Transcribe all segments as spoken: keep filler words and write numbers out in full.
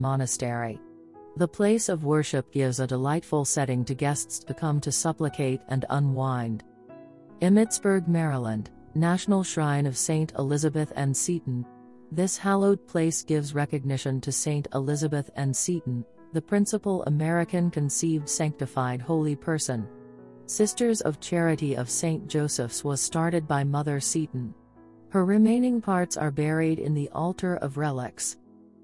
monastery. The place of worship gives a delightful setting to guests to come to supplicate and unwind. Emmitsburg, Maryland, National Shrine of Saint Elizabeth Ann Seton. This hallowed place gives recognition to Saint Elizabeth Ann Seton, the principal American-conceived sanctified holy person. Sisters of Charity of Saint Joseph's was started by Mother Seton. Her remaining parts are buried in the Altar of Relics.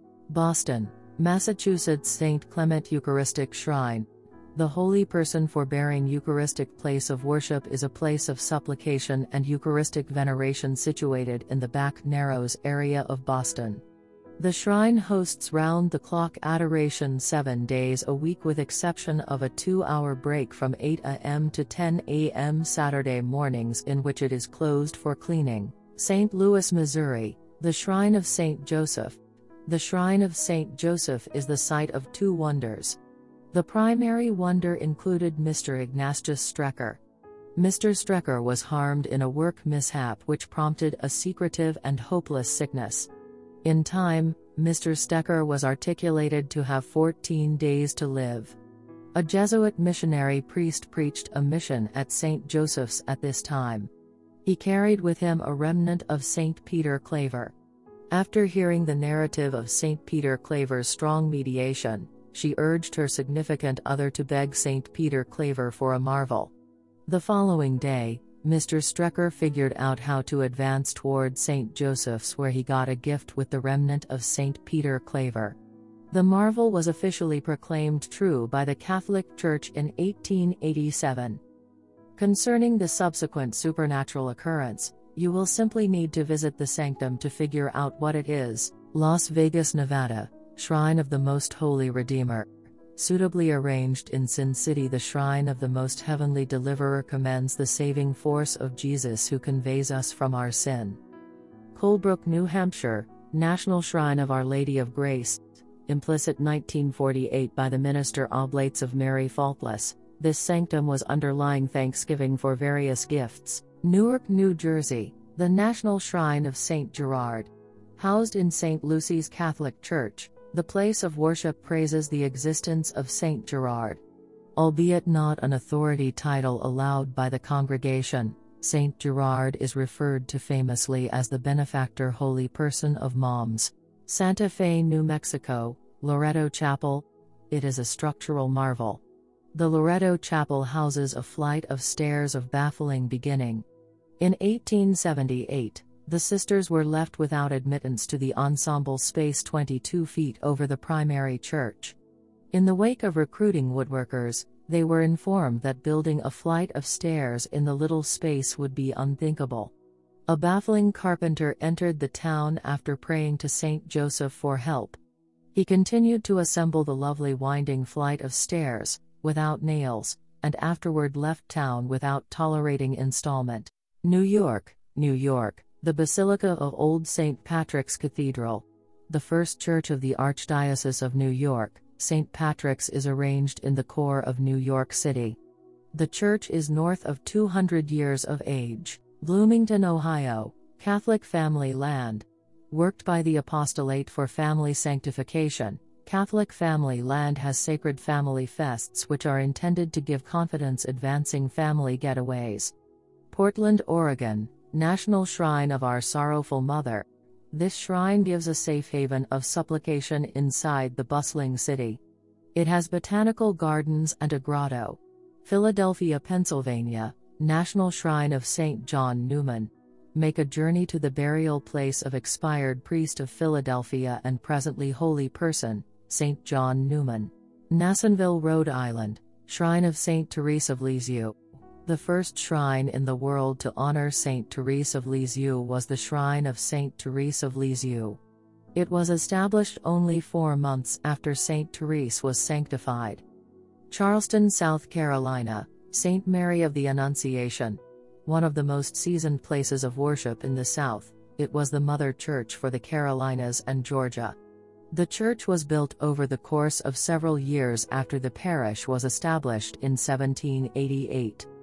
Boston, Massachusetts, Saint Clement Eucharistic Shrine. The holy person forbearing Eucharistic place of worship is a place of supplication and Eucharistic veneration situated in the Back Narrows area of Boston. The shrine hosts round-the-clock adoration seven days a week with exception of a two-hour break from eight a m to ten a m Saturday mornings in which it is closed for cleaning. Saint Louis, Missouri, the Shrine of Saint Joseph. The Shrine of Saint Joseph is the site of two wonders. The primary wonder included Mister Ignatius Strecker. Mister Strecker was harmed in a work mishap which prompted a secretive and hopeless sickness. In time, Mister Strecker was articulated to have fourteen days to live. A Jesuit missionary priest preached a mission at Saint Joseph's at this time. He carried with him a remnant of Saint Peter Claver. After hearing the narrative of Saint Peter Claver's strong mediation, she urged her significant other to beg Saint Peter Claver for a marvel. The following day, Mister Strecker figured out how to advance toward Saint Joseph's, where he got a gift with the remnant of Saint Peter Claver. The marvel was officially proclaimed true by the Catholic Church in eighteen eighty-seven. Concerning the subsequent supernatural occurrence, you will simply need to visit the sanctum to figure out what it is. Las Vegas, Nevada, Shrine of the Most Holy Redeemer. Suitably arranged in Sin City, the Shrine of the Most Heavenly Deliverer commends the saving force of Jesus who conveys us from our sin. Colebrook, New Hampshire, National Shrine of Our Lady of Grace. Implicit nineteen forty-eight by the Minister Oblates of Mary Faultless. This sanctum was underlying thanksgiving for various gifts. Newark, New Jersey, the National Shrine of Saint Gerard. Housed in Saint Lucy's Catholic Church, the place of worship praises the existence of Saint Gerard. Albeit not an authority title allowed by the congregation, Saint Gerard is referred to famously as the benefactor holy person of moms. Santa Fe, New Mexico, Loretto Chapel. It is a structural marvel. The Loretto Chapel houses a flight of stairs of baffling beginning. In eighteen seventy-eight, the sisters were left without admittance to the ensemble space twenty-two feet over the primary church. In the wake of recruiting woodworkers, they were informed that building a flight of stairs in the little space would be unthinkable. A baffling carpenter entered the town after praying to Saint Joseph for help. He continued to assemble the lovely winding flight of stairs, without nails, and afterward left town without tolerating installment. New York, New York, the Basilica of Old Saint Patrick's Cathedral. The first church of the Archdiocese of New York, Saint Patrick's is arranged in the core of New York City. The church is north of two hundred years of age. Bloomington, Ohio, Catholic family land. Worked by the Apostolate for Family Sanctification, Catholic Family Land has sacred family fests which are intended to give confidence advancing family getaways. Portland, Oregon, National Shrine of Our Sorrowful Mother. This shrine gives a safe haven of supplication inside the bustling city. It has botanical gardens and a grotto. Philadelphia, Pennsylvania, National Shrine of Saint John Newman. Make a journey to the burial place of expired priest of Philadelphia and presently holy person, Saint John Newman. Nasonville, Rhode Island, Shrine of Saint Therese of Lisieux. The first shrine in the world to honor Saint Therese of Lisieux was the Shrine of Saint Therese of Lisieux. It was established only four months after Saint Therese was sanctified. Charleston, South Carolina, Saint Mary of the Annunciation. One of the most seasoned places of worship in the South, it was the mother church for the Carolinas and Georgia. The church was built over the course of several years after the parish was established in seventeen eighty-eight.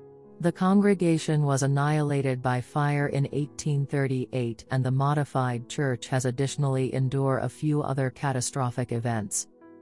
The congregation was annihilated by fire in eighteen thirty-eight, and the modified church has additionally endured a few other catastrophic events.